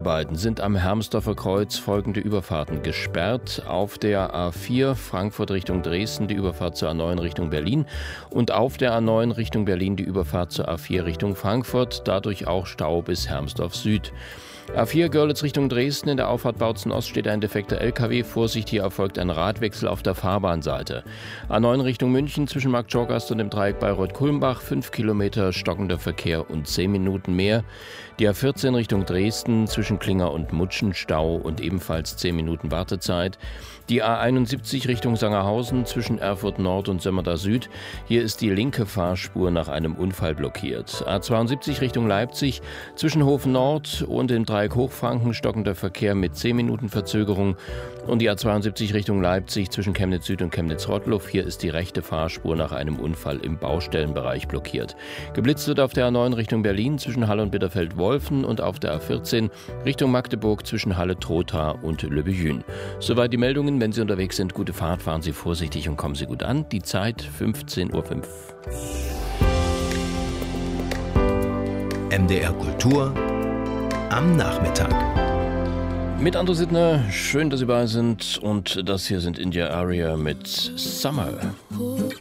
Bauarbeiten sind am Hermsdorfer Kreuz folgende Überfahrten gesperrt. Auf der A4 Frankfurt Richtung Dresden die Überfahrt zur A9 Richtung Berlin und auf der A9 Richtung Berlin die Überfahrt zur A4 Richtung Frankfurt. Dadurch auch Stau bis Hermsdorf Süd. A4 Görlitz Richtung Dresden, in der Auffahrt Bautzen Ost steht ein defekter LKW. Vorsicht, hier erfolgt ein Radwechsel auf der Fahrbahnseite. A9 Richtung München zwischen Markt Schorgast und dem Dreieck Bayreuth-Kulmbach, 5 Kilometer stockender Verkehr und 10 Minuten mehr. Die A14 Richtung Dresden zwischen Klinger und Mutschen Stau und ebenfalls 10 Minuten Wartezeit. Die A71 Richtung Sangerhausen zwischen Erfurt Nord und Sömmerda Süd. Hier ist die linke Fahrspur nach einem Unfall blockiert. A72 Richtung Leipzig zwischen Hofen Nord und dem Dreieck Hochfranken stockender Verkehr mit 10 Minuten Verzögerung. Und die A72 Richtung Leipzig zwischen Chemnitz Süd und Chemnitz-Rottluff. Hier ist die rechte Fahrspur nach einem Unfall im Baustellenbereich blockiert. Geblitzt wird auf der A9 Richtung Berlin zwischen Halle und Bitterfeld-Wolfen und auf der A14 Richtung Magdeburg zwischen Halle-Trotha und Le Bugün. Soweit die Meldungen. Wenn Sie unterwegs sind, gute Fahrt, fahren Sie vorsichtig und kommen Sie gut an. Die Zeit 15:05 Uhr. MDR Kultur am Nachmittag. Mit André Sittner, schön, dass Sie bei sind. Und das hier sind India Aria mit Summer.